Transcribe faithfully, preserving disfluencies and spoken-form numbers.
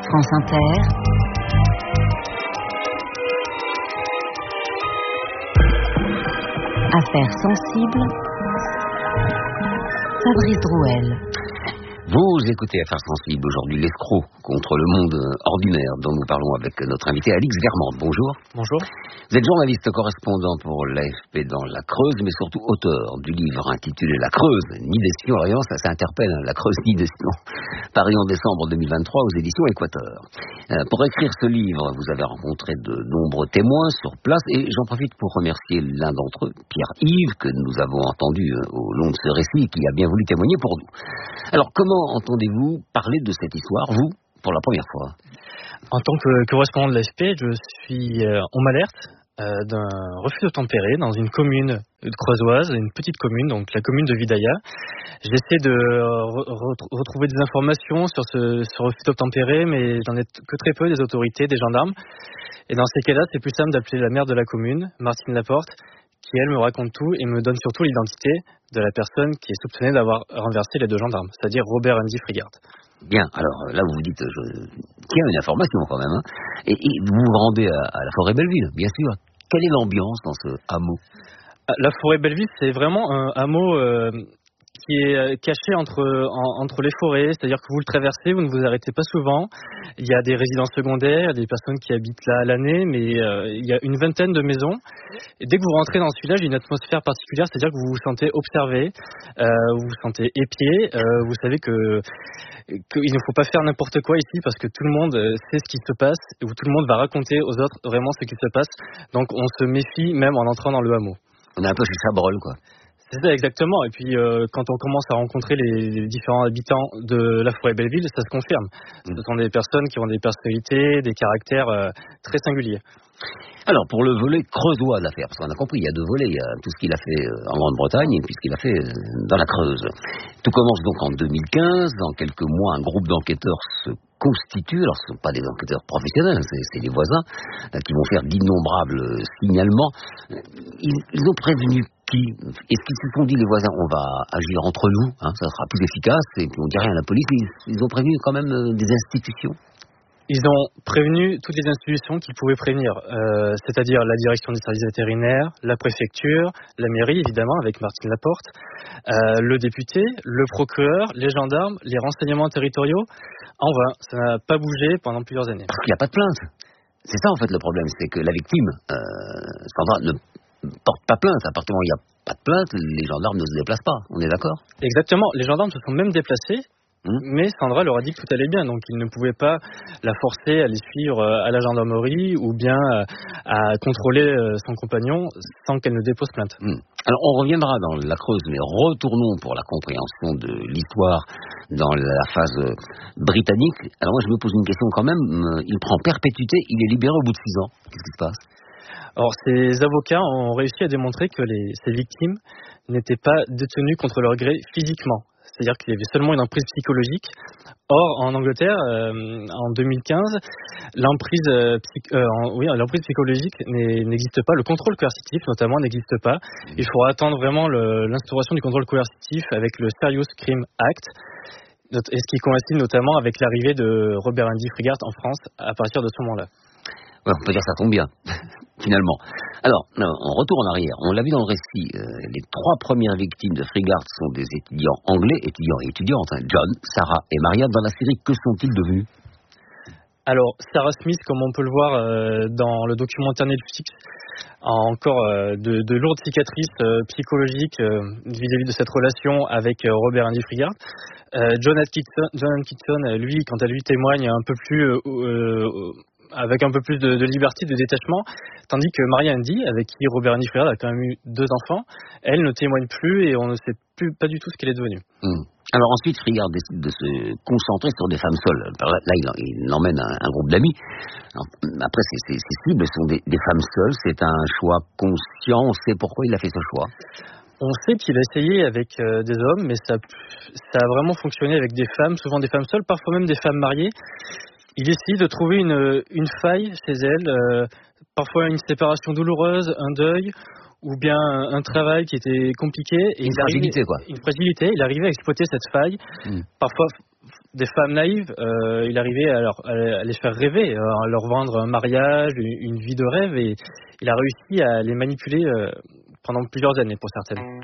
France Inter. Affaires sensibles. Fabrice Drouel. Vous écoutez Affaires sensibles, aujourd'hui l'escroc contre le monde ordinaire dont nous parlons avec notre invité Alix Guermant. Bonjour. Bonjour. Vous êtes journaliste correspondant pour l'A F P dans la Creuse, mais surtout auteur du livre intitulé La Creuse, ni destination, alors ça, ça interpelle, hein, La Creuse, ni destination, paru en décembre deux mille vingt-trois aux éditions Équateur. Euh, pour écrire ce livre, vous avez rencontré de nombreux témoins sur place, et j'en profite pour remercier l'un d'entre eux, Pierre-Yves, que nous avons entendu euh, au long de ce récit, qui a bien voulu témoigner pour nous. Alors, comment entendez-vous parler de cette histoire, vous, pour la première fois? En tant que correspondant de l'A F P, je suis, euh, on m'alerte euh, d'un refus d'obtempérer dans une commune creusoise, une petite commune, donc la commune de Vidaïa. J'essaie de re- re- retrouver des informations sur ce, ce refus d'obtempérer, mais j'en ai t- que très peu des autorités, des gendarmes. Et dans ces cas-là, c'est plus simple d'appeler la maire de la commune, Martine Laporte, qui elle me raconte tout et me donne surtout l'identité de la personne qui est soupçonnée d'avoir renversé les deux gendarmes, c'est-à-dire Robert Andy Frigart. Bien, alors là vous vous dites, je tiens une information quand même, hein. et, et vous vous rendez à, à la forêt Belleville, bien sûr. Quelle est l'ambiance dans ce hameau? La forêt Belleville, c'est vraiment un hameau euh, qui est caché entre, en, entre les forêts, c'est-à-dire que vous le traversez, vous ne vous arrêtez pas souvent. Il y a des résidences secondaires, des personnes qui habitent là à l'année, mais euh, il y a une vingtaine de maisons. Et dès que vous rentrez dans ce village, il y a une atmosphère particulière, c'est-à-dire que vous vous sentez observé, euh, vous vous sentez épié, euh, vous savez que qu'il ne faut pas faire n'importe quoi ici parce que tout le monde sait ce qui se passe et où tout le monde va raconter aux autres vraiment ce qui se passe. Donc on se méfie même en entrant dans le hameau. On est un peu chez Chabrol, quoi. C'est ça, exactement. Et puis, euh, quand on commence à rencontrer les, les différents habitants de la forêt Belleville, ça se confirme. Mmh. Ce sont des personnes qui ont des personnalités, des caractères euh, très singuliers. Alors, pour le volet creusois de l'affaire, parce qu'on a compris, il y a deux volets. Il y a tout ce qu'il a fait en Grande-Bretagne et puis ce qu'il a fait dans la Creuse. Tout commence donc en deux mille quinze. Dans quelques mois, un groupe d'enquêteurs se constitue. Alors, ce ne sont pas des enquêteurs professionnels, c'est, c'est des voisins euh, qui vont faire d'innombrables signalements. Ils, ils ont prévenu qui? Est-ce qu'ils se sont dit, les voisins, on va agir entre nous, hein, ça sera plus efficace, et puis on ne dit rien à la police? Ils, ils ont prévenu quand même euh, des institutions? Ils ont prévenu toutes les institutions qu'ils pouvaient prévenir, euh, c'est-à-dire la direction des services vétérinaires, la préfecture, la mairie évidemment avec Martine Laporte, euh, le député, le procureur, les gendarmes, les renseignements territoriaux. En vain, ça n'a pas bougé pendant plusieurs années. Parce qu'il n'y a pas de plainte. C'est ça en fait le problème, c'est que la victime, euh, Sandra, ne porte pas plainte. À partir du moment où il n'y a pas de plainte, les gendarmes ne se déplacent pas. On est d'accord? Exactement. Les gendarmes se sont même déplacés. Mmh. Mais Sandra leur a dit que tout allait bien, donc ils ne pouvaient pas la forcer à les suivre à la gendarmerie ou bien à contrôler son compagnon sans qu'elle ne dépose plainte. Mmh. Alors on reviendra dans la Creuse, mais retournons pour la compréhension de l'histoire dans la phase britannique. Alors moi je me pose une question quand même, il prend perpétuité, il est libéré au bout de six ans. Qu'est-ce qui se passe? Alors, ces avocats ont réussi à démontrer que les, ces victimes n'étaient pas détenues contre leur gré physiquement. C'est-à-dire qu'il y avait seulement une emprise psychologique. Or, en Angleterre, euh, en deux mille quinze, l'emprise, euh, psych, euh, en, oui, l'emprise psychologique n'existe pas. Le contrôle coercitif, notamment, n'existe pas. Il faudra attendre vraiment le, l'instauration du contrôle coercitif avec le Serious Crime Act, et ce qui coïncide notamment avec l'arrivée de Robert Andy Frigart en France à partir de ce moment-là. Ouais, on peut dire que ça tombe bien, finalement. Alors, on retourne en arrière. On l'a vu dans le récit. Euh, les trois premières victimes de Frigart sont des étudiants anglais, étudiants et étudiantes, hein, John, Sarah et Maria. Dans la série, que sont-ils devenus? Alors, Sarah Smith, comme on peut le voir euh, dans le documentaire Netflix, a encore euh, de, de lourdes cicatrices euh, psychologiques euh, vis-à-vis de cette relation avec euh, Robert Andy Frigart. Euh, John Atkinson, John Atkinson, lui, quant à lui, témoigne un peu plus... Euh, euh, avec un peu plus de, de liberté, de détachement, tandis que Maria Andy, avec qui Robert Andy Frigart a quand même eu deux enfants, elle ne témoigne plus et on ne sait plus pas du tout ce qu'elle est devenue. Mmh. Alors ensuite, Frigart décide de se concentrer sur des femmes seules. Alors là, il, il emmène un, un groupe d'amis. Alors, après, ces, ces, ces cibles sont des, des femmes seules. C'est un choix conscient. On sait pourquoi il a fait ce choix. On sait qu'il a essayé avec euh, des hommes, mais ça, ça a vraiment fonctionné avec des femmes, souvent des femmes seules, parfois même des femmes mariées. Il essaye de trouver une, une faille chez elle, euh, parfois une séparation douloureuse, un deuil, ou bien un, un travail qui était compliqué. Et une fragilité, quoi. Une fragilité. Il arrivait à exploiter cette faille, mmh. parfois des femmes naïves, euh, il arrivait à, leur, à les faire rêver, à leur vendre un mariage, une, une vie de rêve, et il a réussi à les manipuler euh, pendant plusieurs années pour certaines.